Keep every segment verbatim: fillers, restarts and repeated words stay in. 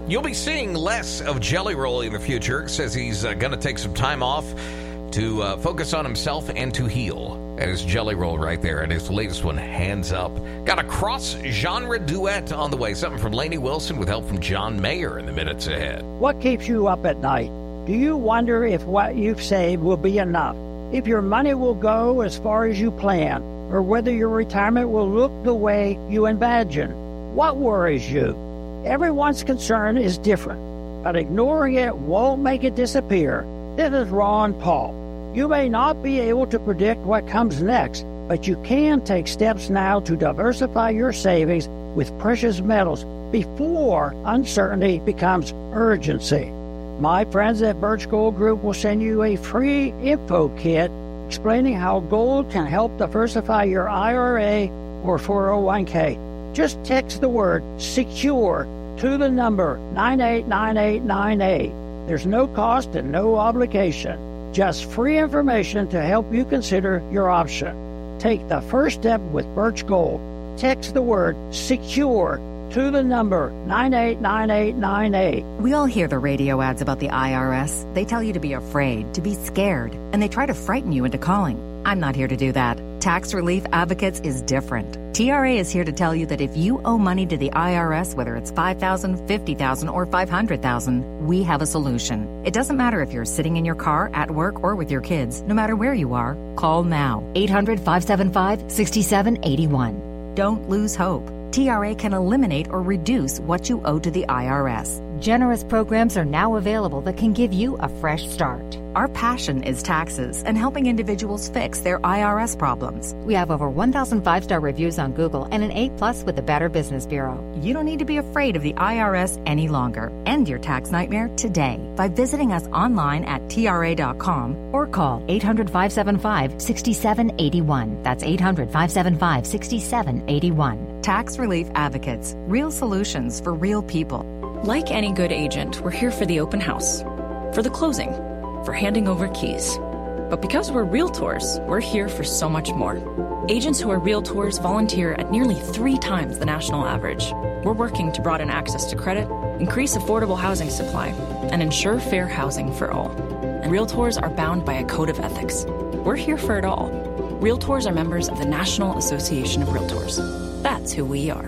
You'll be seeing less of Jelly Roll in the future. Says he's uh, going to take some time off to uh, focus on himself and to heal. And his Jelly Roll right there. And his latest one, Hands Up. Got a cross-genre duet on the way. Something from Lainey Wilson with help from John Mayer in the minutes ahead. What keeps you up at night? Do you wonder if what you've saved will be enough? If your money will go as far as you plan? Or whether your retirement will look the way you imagine? What worries you? Everyone's concern is different, but ignoring it won't make it disappear. This is Ron Paul. You may not be able to predict what comes next, but you can take steps now to diversify your savings with precious metals before uncertainty becomes urgency. My friends at Birch Gold Group will send you a free info kit explaining how gold can help diversify your I R A or four oh one k. Just text the word SECURE to the number nine eight nine eight nine eight. There's no cost and no obligation. Just free information to help you consider your option. Take the first step with Birch Gold. Text the word SECURE to the number nine eight nine eight nine eight. We all hear the radio ads about the I R S. They tell you to be afraid, to be scared, and they try to frighten you into calling. I'm not here to do that. Tax Relief Advocates is different. T R A is here to tell you that if you owe money to the I R S, whether it's five thousand dollars, fifty thousand dollars, or five hundred thousand dollars, we have a solution. It doesn't matter if you're sitting in your car, at work, or with your kids. No matter where you are, call now. eight hundred, five seven five, six seven eight one. Don't lose hope. T R A can eliminate or reduce what you owe to the I R S. Generous programs are now available that can give you a fresh start. Our passion is taxes and helping individuals fix their I R S problems. We have over one thousand five-star reviews on Google and an A plus with the Better Business Bureau. You don't need to be afraid of the I R S any longer. End your tax nightmare today by visiting us online at T R A dot com or call eight hundred, five seven five, six seven eight one. That's eight hundred, five seven five, six seven eight one. Tax Relief Advocates. Real solutions for real people. Like any good agent, we're here for the open house, for the closing, for handing over keys. But because we're realtors, we're here for so much more. Agents who are realtors volunteer at nearly three times the national average. We're working to broaden access to credit, increase affordable housing supply, and ensure fair housing for all. And realtors are bound by a code of ethics. We're here for it all. Realtors are members of the National Association of Realtors. That's who we are.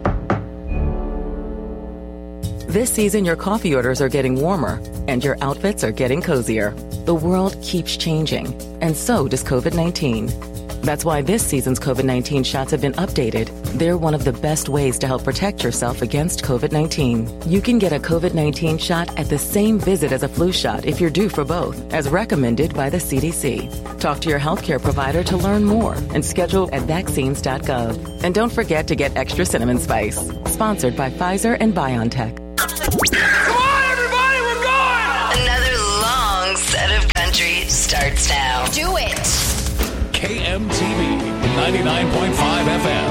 This season, your coffee orders are getting warmer, and your outfits are getting cozier. The world keeps changing, and so does COVID nineteen. That's why this season's COVID nineteen shots have been updated. They're one of the best ways to help protect yourself against COVID nineteen. You can get a COVID nineteen shot at the same visit as a flu shot if you're due for both, as recommended by the C D C. Talk to your healthcare provider to learn more and schedule at vaccines dot gov. And don't forget to get extra cinnamon spice. Sponsored by Pfizer and BioNTech. Come on, everybody, we're going! Another long set of country starts now. Do it! K M T V ninety-nine point five F M.